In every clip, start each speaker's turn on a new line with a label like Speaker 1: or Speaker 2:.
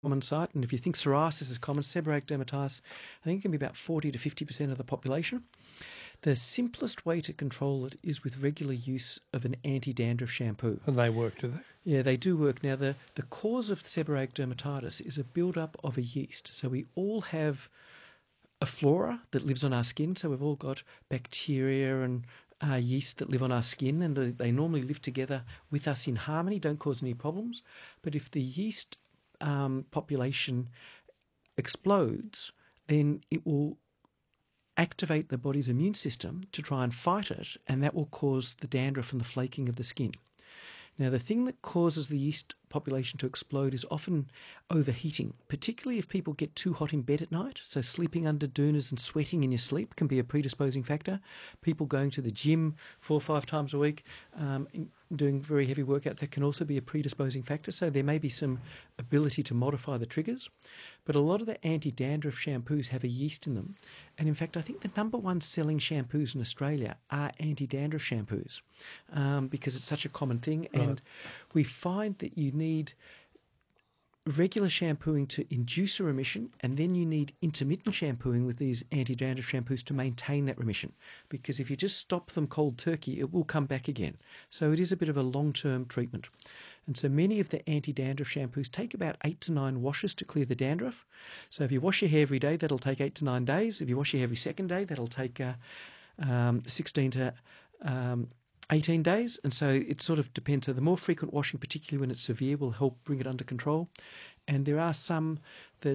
Speaker 1: common site. And if you think psoriasis is common, seborrheic dermatitis, I think it can be about 40 to 50% of the population. The simplest way to control it is with regular use of an anti-dandruff shampoo.
Speaker 2: And they work, do they?
Speaker 1: Yeah, they do work. Now, the cause of seborrheic dermatitis is a build-up of a yeast. So we all have a flora that lives on our skin. So we've all got bacteria and yeast that live on our skin, and they normally live together with us in harmony, don't cause any problems. But if the yeast population explodes, then it will activate the body's immune system to try and fight it, and that will cause the dandruff and the flaking of the skin. Now, the thing that causes the yeast population to explode is often overheating, particularly if people get too hot in bed at night. So sleeping under doonas and sweating in your sleep can be a predisposing factor. People going to the gym 4 or 5 times a week, doing very heavy workouts, that can also be a predisposing factor. So there may be some ability to modify the triggers. But a lot of the anti-dandruff shampoos have a yeast in them. And in fact, I think the #1 selling shampoos in Australia are anti-dandruff shampoos because it's such a common thing.
Speaker 2: Right.
Speaker 1: And we find that you need regular shampooing to induce a remission, and then you need intermittent shampooing with these anti-dandruff shampoos to maintain that remission. Because if you just stop them cold turkey, it will come back again. So it is a bit of a long-term treatment. And so many of the anti-dandruff shampoos take about 8 to 9 washes to clear the dandruff. So if you wash your hair every day, that'll take 8 to 9 days. If you wash your hair every second day, that'll take 16 to 18 days. And so it sort of depends. So the more frequent washing, particularly when it's severe, will help bring it under control. And there are some that,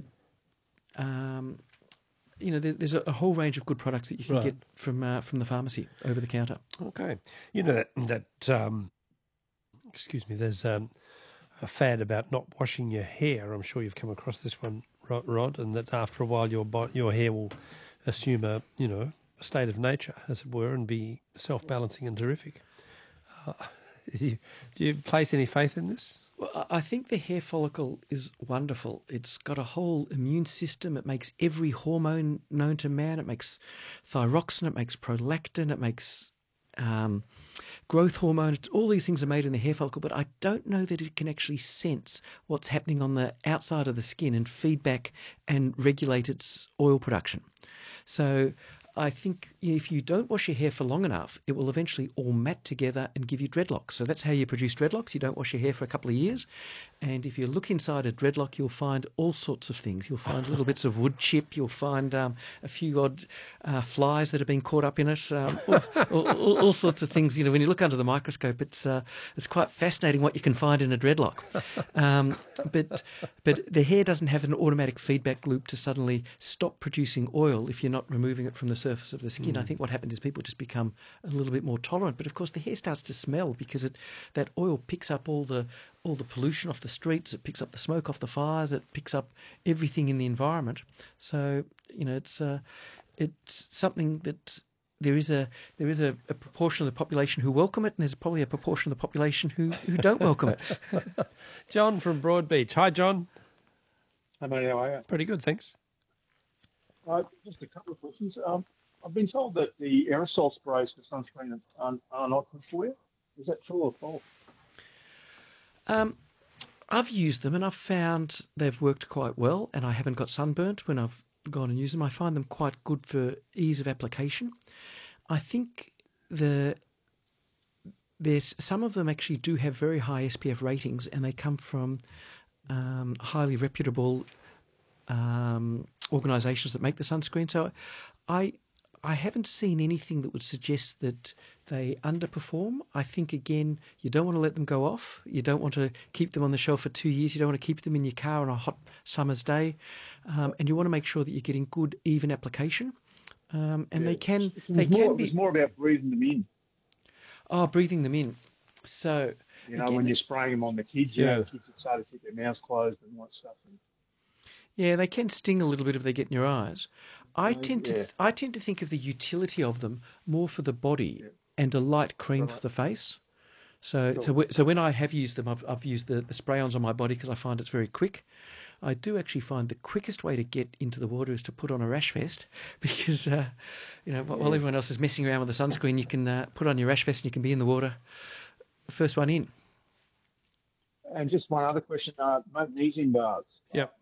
Speaker 1: there's a whole range of good products that you can get from the pharmacy over the counter.
Speaker 2: Okay. You know excuse me, there's a fad about not washing your hair. I'm sure you've come across this one, Rod, and that after a while your hair will assume a state of nature, as it were, and be self-balancing and terrific. Do you place any faith in this?
Speaker 1: Well, I think the hair follicle is wonderful. It's got a whole immune system. It makes every hormone known to man. It makes thyroxine. It makes prolactin. It makes growth hormone. All these things are made in the hair follicle, but I don't know that it can actually sense what's happening on the outside of the skin and feedback and regulate its oil production. So I think if you don't wash your hair for long enough, it will eventually all mat together and give you dreadlocks. So that's how you produce dreadlocks. You don't wash your hair for a couple of years. And if you look inside a dreadlock, you'll find all sorts of things. You'll find little bits of wood chip. You'll find a few odd flies that have been caught up in it. All sorts of things. When you look under the microscope, it's quite fascinating what you can find in a dreadlock. But the hair doesn't have an automatic feedback loop to suddenly stop producing oil if you're not removing it from the surface of the skin. I think what happens is people just become a little bit more tolerant. But of course, the hair starts to smell because that oil picks up all the pollution off the streets. It picks up the smoke off the fires. It picks up everything in the environment. So it's something that there is a proportion of the population who welcome it, and there's probably a proportion of the population who don't welcome it.
Speaker 2: John from Broadbeach. Hi, John.
Speaker 3: Hi, mate. How are you?
Speaker 2: Pretty good, thanks.
Speaker 3: Just a couple of questions. I've been told that the aerosol sprays for sunscreen are not good for you. Is that true or false?
Speaker 1: I've used them and I've found they've worked quite well, and I haven't got sunburnt when I've gone and used them. I find them quite good for ease of application. I think there's some of them actually do have very high SPF ratings, and they come from highly reputable organisations that make the sunscreen. So I haven't seen anything that would suggest that they underperform. I think, again, you don't want to let them go off. You don't want to keep them on the shelf for 2 years. You don't want to keep them in your car on a hot summer's day. And you want to make sure that you're getting good, even application. They can be...
Speaker 3: It's more about breathing them in.
Speaker 1: Oh, breathing them in. So...
Speaker 3: when you're spraying them on the kids, the kids that start to keep their mouths closed and all that stuff.
Speaker 1: Yeah, they can sting a little bit if they get in your eyes. I tend to think of the utility of them more for the body and a light cream for the face. So when I have used them, I've used the spray-ons on my body because I find it's very quick. I do actually find the quickest way to get into the water is to put on a rash vest because, while everyone else is messing around with the sunscreen, you can put on your rash vest and you can be in the water first one in.
Speaker 3: And just one other question, magnesium bars.
Speaker 2: Yep.